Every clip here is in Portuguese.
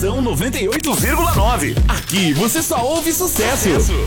Estação 98,9. Aqui você só ouve sucesso.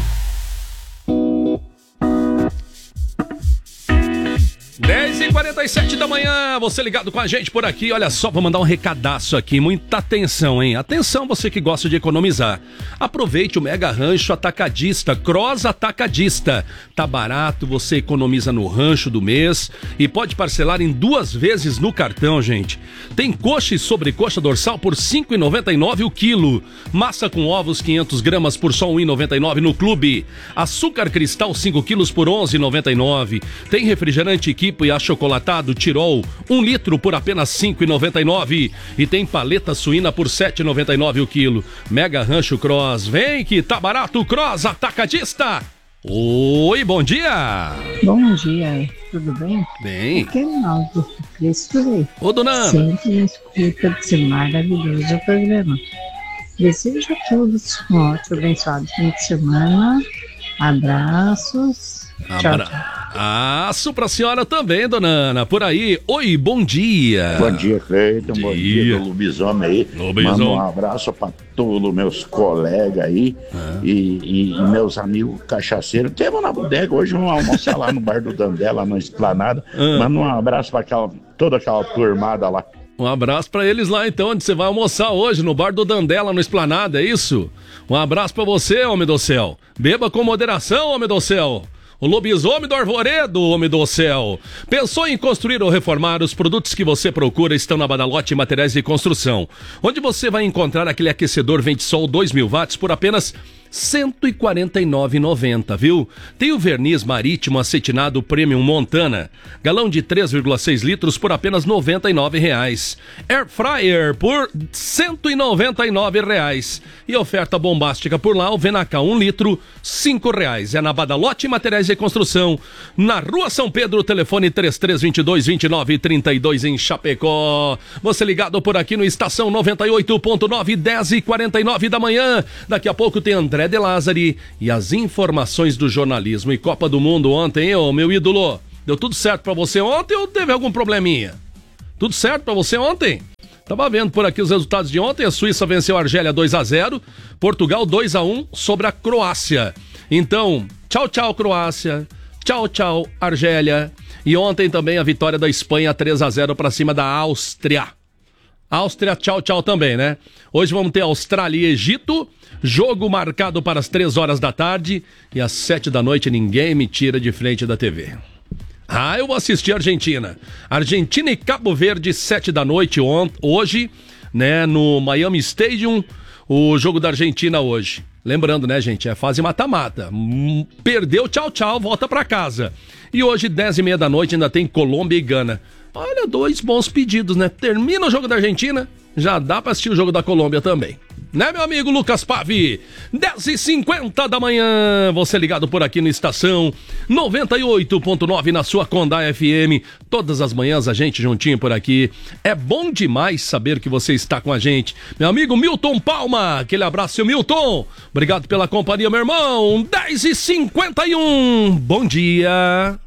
10h47 da manhã, você ligado com a gente por aqui. Olha só, vou mandar um recadaço aqui. Muita atenção, hein? Atenção, você que gosta de economizar. Aproveite o Mega Rancho Atacadista, Cross Atacadista. Tá barato, você economiza no rancho do mês e pode parcelar em 2 vezes no cartão, gente. Tem coxa e sobrecoxa dorsal por R$ 5,99 o quilo. Massa com ovos 500 gramas por só R$ 1,99 no clube. Açúcar cristal 5 quilos por R$ 11,99. Tem refrigerante Kipo e achocolatado Tirol, 1 litro por apenas R$ 5,99. E tem paleta suína por R$ 7,99 o quilo. Mega Rancho Cross, vem que tá barato, Cross Atacadista. Oi, bom dia. Bom dia, tudo bem? Bem. Que Naldo Cristo Rei. Ô, dona Ana. Sempre na escuta desse maravilhoso programa. Desejo a todos um ótimo, abençoado fim de semana. Abraços. Tchau, tchau. Abraço pra senhora também, dona Ana. Por aí. Oi, bom dia. Bom dia, Cleiton. Bom dia do Lobisomem aí. Manda um abraço pra todos meus colegas aí e meus amigos cachaceiros. Temos na bodega hoje, vamos almoçar lá no bar do Dandé, lá na Esplanada. Manda um abraço pra toda aquela turmada lá. Um abraço pra eles lá então, onde você vai almoçar hoje, no bar do Dandela, no Esplanada, é isso? Um abraço pra você, homem do céu. Beba com moderação, homem do céu. O lobisomem do arvoredo, homem do céu. Pensou em construir ou reformar? Os produtos que você procura estão na Badalote Materiais de Construção, onde você vai encontrar aquele aquecedor Ventisol 2.000 watts por apenas R$ 149,90, viu? Tem o verniz marítimo acetinado Premium Montana, galão de 3,6 litros por apenas R$ 99,00. Air Fryer por R$ 199,00. E oferta bombástica por lá, o Venacal 1 litro, R$ 5,00. É na Badalote Materiais de Construção, na Rua São Pedro, telefone 3322-2932 em Chapecó. Você ligado por aqui no Estação 98.9, 10h49 da manhã. Daqui a pouco tem André de Lázari e as informações do jornalismo. E Copa do Mundo ontem, ô meu ídolo, deu tudo certo pra você ontem ou teve algum probleminha? Tudo certo pra você ontem? Tava vendo por aqui os resultados de ontem. A Suíça venceu a Argélia 2-0, Portugal 2-1 sobre a Croácia. Então, tchau, tchau, Croácia. Tchau, tchau, Argélia. E ontem também a vitória da Espanha 3-0 pra cima da Áustria. Áustria, tchau, tchau também, né? Hoje vamos ter Austrália e Egito, jogo marcado para as 3 horas da tarde e às 7 da noite ninguém me tira de frente da TV. Eu vou assistir a Argentina. Argentina e Cabo Verde, 7 da noite hoje, né, no Miami Stadium, o jogo da Argentina hoje. Lembrando, né, gente, é fase mata-mata. Perdeu, tchau, tchau, volta pra casa. E hoje, 10h30 da noite, ainda tem Colômbia e Gana. Olha, 2 bons pedidos, né? Termina o jogo da Argentina, já dá pra assistir o jogo da Colômbia também. Né, meu amigo Lucas Pavi? 10h50 da manhã, você ligado por aqui no Estação 98.9 na sua Condá FM. Todas as manhãs a gente juntinho por aqui. É bom demais saber que você está com a gente. Meu amigo Milton Palma, aquele abraço, seu Milton. Obrigado pela companhia, meu irmão. 10h51, bom dia.